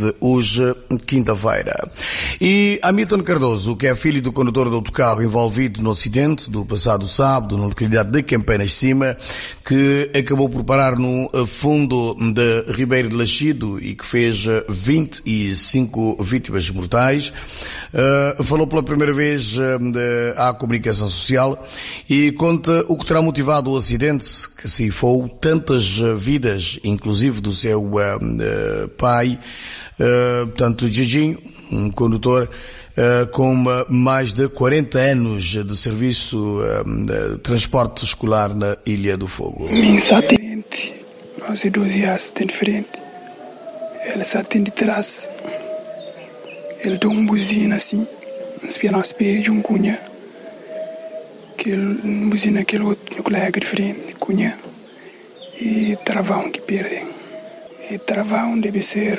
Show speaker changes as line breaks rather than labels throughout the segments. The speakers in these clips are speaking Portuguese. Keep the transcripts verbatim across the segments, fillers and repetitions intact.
de hoje, quinta-feira. E Hamilton Cardoso, que é filho do condutor do autocarro envolvido no acidente do passado sábado na localidade de Campenas de Cima, que acabou por parar no fundo de Ribeiro de Laxido e que fez vinte e cinco vítimas mortais, uh, falou pela primeira vez uh, de, à comunicação social e conta o que terá motivado o acidente que ceifou tantas vidas, inclusive do seu uh, uh, pai, uh, portanto, Giginho, um condutor uh, com uh, mais de quarenta anos de serviço uh, de transporte escolar na Ilha do Fogo.
Exatamente. Nós doze acidentes diferentes. Ela se atende de trás. Ele deu um buzina assim, espia nas pés de um cunha. Que ele buzina aquele outro colega diferente, cunha. E travão que perde. E travão deve ser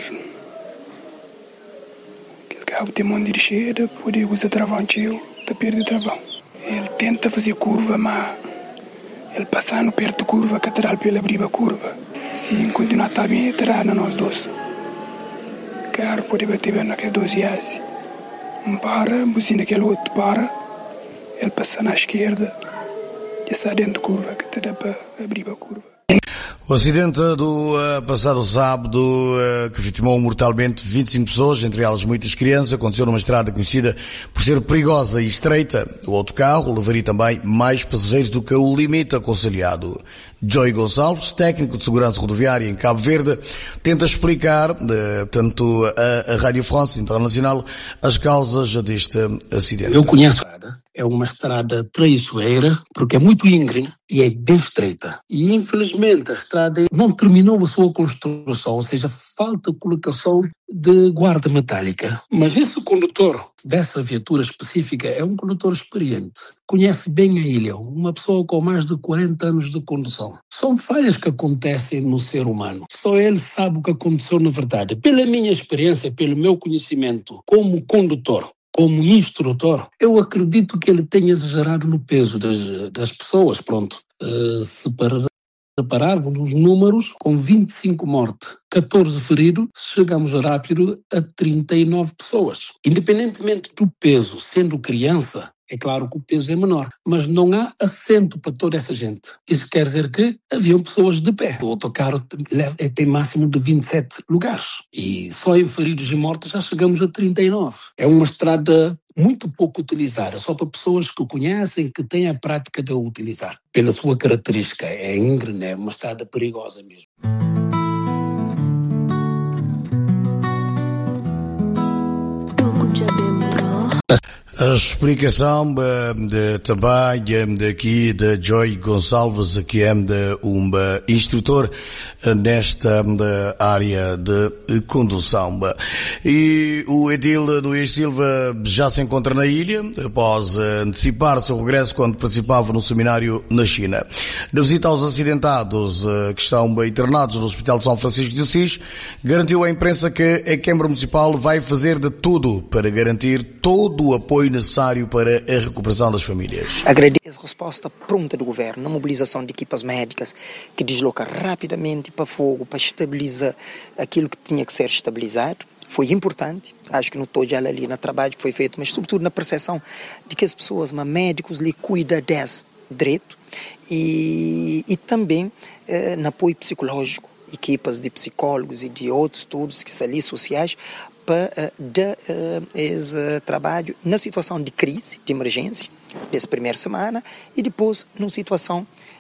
aquele carro tem um monte de cheira, pode usar travão teu, tá perde travão. Ele tenta fazer curva, mas ele passando perto da curva, catedral para ele abrir a curva. Se continuar tá bem, terá na nós dois. O carro pode bater bem naquele doze reais. Um para, buzina aquele outro para, ele passa na esquerda, e está dentro da curva, que terá para abrir a curva.
O acidente do uh, passado sábado, uh, que vitimou mortalmente vinte e cinco pessoas, entre elas muitas crianças, aconteceu numa estrada conhecida por ser perigosa e estreita. O autocarro levaria também mais passageiros do que o limite aconselhado. Joy Gonçalves, técnico de segurança rodoviária em Cabo Verde, tenta explicar, uh, tanto a, a Rádio France Internacional, as causas deste acidente.
Eu conheço a estrada. É uma estrada traiçoeira, porque é muito íngreme e é bem estreita. E, infelizmente, a estrada não terminou a sua construção, ou seja, falta colocação de guarda metálica. Mas esse condutor dessa viatura específica é um condutor experiente. Conhece bem a ilha, uma pessoa com mais de quarenta anos de condução. São falhas que acontecem no ser humano. Só ele sabe o que aconteceu na verdade. Pela minha experiência, pelo meu conhecimento como condutor, como instrutor, eu acredito que ele tenha exagerado no peso das, das pessoas, pronto. Uh, se para repararmos nos números, com vinte e cinco mortes, catorze feridos, chegamos rápido a trinta e nove pessoas. Independentemente do peso, sendo criança, é claro que o peso é menor, mas não há assento para toda essa gente. Isso quer dizer que haviam pessoas de pé. O autocarro tem máximo de vinte e sete lugares. E só em feridos e mortos já chegamos a trinta e nove. É uma estrada muito pouco utilizada, só para pessoas que conhecem, que têm a prática de a utilizar. Pela sua característica, é íngreme, é uma estrada perigosa mesmo.
A explicação de, também daqui de Joy Gonçalves, que é de um instrutor nesta área de condução. E o Edil Luís Silva já se encontra na ilha, após antecipar seu regresso quando participava no seminário na China. Na visita aos acidentados que estão internados no Hospital de São Francisco de Assis, garantiu à imprensa que a Câmara Municipal vai fazer de tudo para garantir todo o apoio necessário para a recuperação das famílias.
Agradeço a resposta pronta do governo na mobilização de equipas médicas que desloca rapidamente para fogo, para estabilizar aquilo que tinha que ser estabilizado. Foi importante, acho que não estou já ali no trabalho que foi feito, mas sobretudo na percepção de que as pessoas, mas médicos, lhe cuidam desse direito e, e também eh, no apoio psicológico, equipas de psicólogos e de outros estudos que são ali sociais, para uh, dar uh, esse uh, trabalho na situação de crise, de emergência, dessa primeira semana, e depois numa situação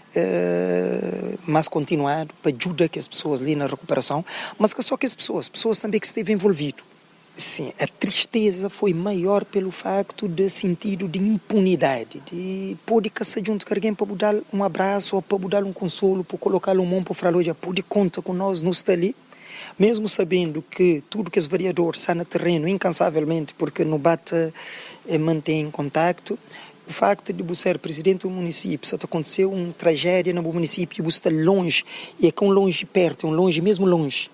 uh, mais continuada, para ajudar que as pessoas ali na recuperação, mas que só que as pessoas, pessoas também que esteve envolvido. Sim, a tristeza foi maior pelo facto de sentido de impunidade, de pode caçar junto com alguém para dar um abraço, ou para dar um consolo, para colocar um mão para falar, já pode conta com nós, não está ali. Mesmo sabendo que tudo que os vereadores estão no terreno incansavelmente, porque no bate eh, mantém contacto, o facto de você ser presidente do município, se aconteceu uma tragédia no município, você está longe, e é com longe perto, é um longe, mesmo longe,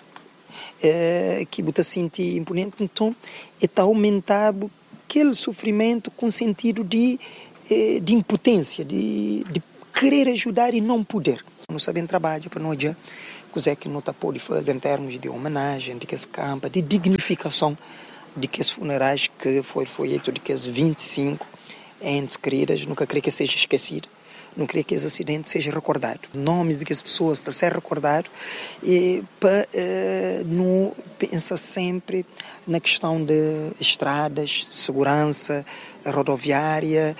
é, que você sente imponente, então está aumentado aquele sofrimento com sentido de, eh, de impotência, de, de querer ajudar e não poder. Não sabem trabalho para nós já, coisa que não está pode fazer em termos de homenagem, de que esse campo, de dignificação de que esses funerais que foi feito, de que esses vinte e cinco entes queridas, nunca creio que seja esquecido. Não queria que esse acidente seja recordado. Os nomes de que as pessoas estão a ser recordados e para uh, não pensa sempre na questão de estradas, segurança rodoviária,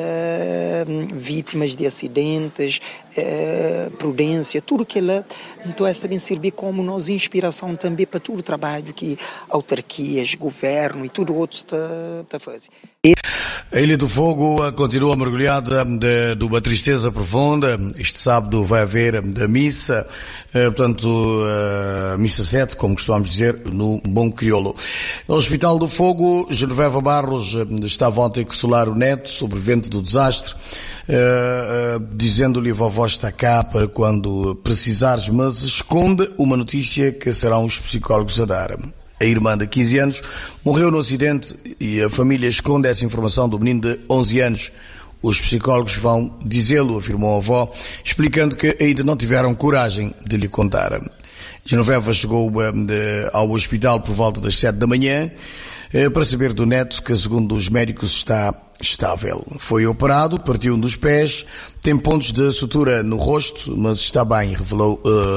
uh, vítimas de acidentes, uh, prudência, tudo que ela então essa também servir como nossa inspiração também para todo o trabalho que autarquias, governo e tudo outro está, está a fazer.
A Ilha do Fogo continua mergulhada de, de uma tristeza profunda. Este sábado vai haver a missa, eh, portanto, a missa sete, como costumamos dizer, no bom crioulo. No Hospital do Fogo, Genoveva Barros estava ontem a consolar o neto, sobrevivente do desastre, Uh, uh, dizendo-lhe: a vovó está cá para quando precisares, mas esconde uma notícia que serão os psicólogos a dar. A irmã de quinze anos morreu no acidente e a família esconde essa informação do menino de onze anos. Os psicólogos vão dizê-lo, afirmou a avó, explicando que ainda não tiveram coragem de lhe contar. Genoveva chegou uh, de, ao hospital por volta das sete da manhã uh, para saber do neto que, segundo os médicos, está estável. Foi operado, partiu um dos pés, tem pontos de sutura no rosto, mas está bem, revelou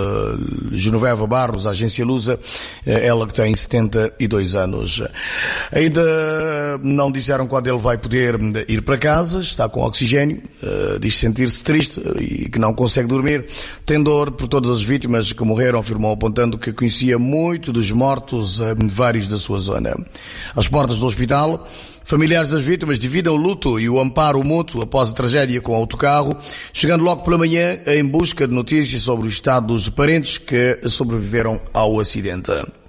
uh, Genoveva Barros, à agência Lusa, uh, ela que tem setenta e dois anos. Ainda não disseram quando ele vai poder ir para casa, está com oxigênio, uh, diz sentir-se triste e que não consegue dormir, tem dor por todas as vítimas que morreram, afirmou, apontando que conhecia muito dos mortos, uh, vários da sua zona. Às portas do hospital, familiares das vítimas dividem o luto e o amparo mútuo após a tragédia com o autocarro, chegando logo pela manhã em busca de notícias sobre o estado dos parentes que sobreviveram ao acidente.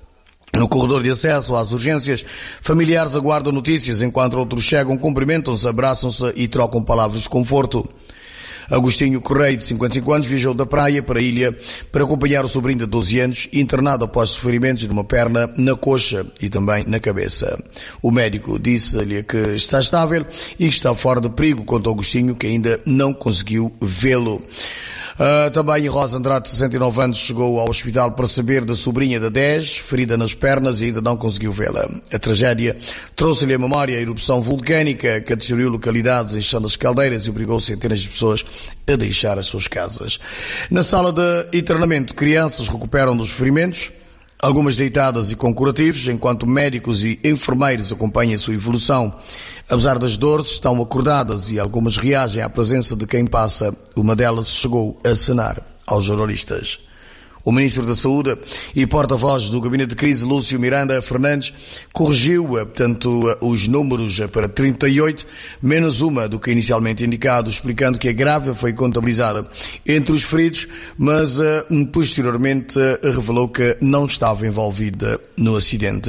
No corredor de acesso às urgências, familiares aguardam notícias enquanto outros chegam, cumprimentam-se, abraçam-se e trocam palavras de conforto. Agostinho Correia, de cinquenta e cinco anos, viajou da praia para a ilha para acompanhar o sobrinho de doze anos, internado após ferimentos numa perna, na coxa e também na cabeça. O médico disse-lhe que está estável e está fora de perigo, contou Agostinho, que ainda não conseguiu vê-lo. Uh, também Rosa Andrade, de sessenta e nove anos, chegou ao hospital para saber da sobrinha de dez, ferida nas pernas, e ainda não conseguiu vê-la. A tragédia trouxe-lhe à memória a erupção vulcânica que destruiu localidades, enchendo as caldeiras e obrigou centenas de pessoas a deixar as suas casas. Na sala de internamento, crianças recuperam dos ferimentos, algumas deitadas e com curativos, enquanto médicos e enfermeiros acompanham a sua evolução. Apesar das dores, estão acordadas e algumas reagem à presença de quem passa. Uma delas chegou a acenar aos jornalistas. O Ministro da Saúde e porta-voz do Gabinete de Crise, Lúcio Miranda Fernandes, corrigiu, portanto, os números para trinta e oito, menos uma do que inicialmente indicado, explicando que a grávida foi contabilizada entre os feridos, mas posteriormente revelou que não estava envolvida no acidente.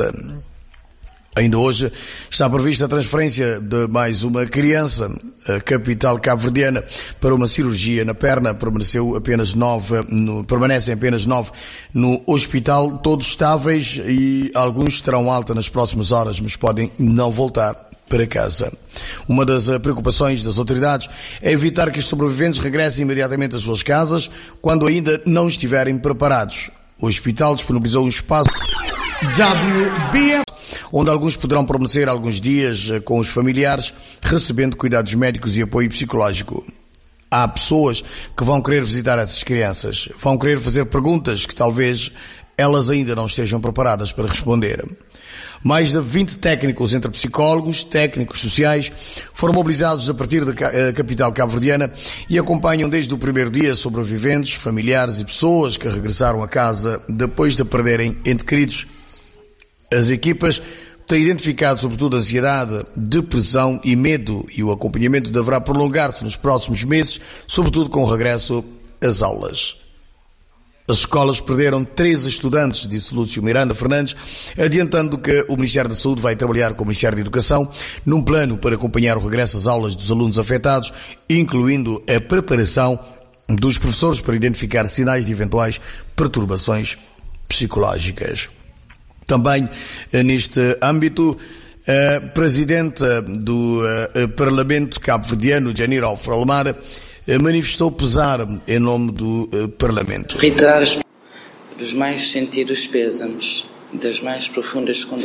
Ainda hoje está prevista a transferência de mais uma criança, a capital cabo-verdiana, para uma cirurgia na perna. Permaneceu apenas nove, no, permanecem apenas nove no hospital, todos estáveis, e alguns terão alta nas próximas horas, mas podem não voltar para casa. Uma das preocupações das autoridades é evitar que os sobreviventes regressem imediatamente às suas casas quando ainda não estiverem preparados. O hospital disponibilizou um espaço W B F, onde alguns poderão permanecer alguns dias com os familiares, recebendo cuidados médicos e apoio psicológico. Há pessoas que vão querer visitar essas crianças, vão querer fazer perguntas que talvez elas ainda não estejam preparadas para responder. Mais de vinte técnicos, entre psicólogos, técnicos sociais, foram mobilizados a partir da capital cabo-verdiana e acompanham desde o primeiro dia sobreviventes, familiares e pessoas que regressaram a casa depois de perderem entes queridos. As equipas têm identificado sobretudo ansiedade, depressão e medo, e o acompanhamento deverá prolongar-se nos próximos meses, sobretudo com o regresso às aulas. As escolas perderam treze estudantes, disse Lúcio Miranda Fernandes, adiantando que o Ministério da Saúde vai trabalhar com o Ministério da Educação num plano para acompanhar o regresso às aulas dos alunos afetados, incluindo a preparação dos professores para identificar sinais de eventuais perturbações psicológicas. Também neste âmbito, a Presidenta do Parlamento cabo-verdiano, Janira Alfaro Almada, manifestou pesar em nome do Parlamento.
Reiterar as dos mais sentidos pêsames, das mais profundas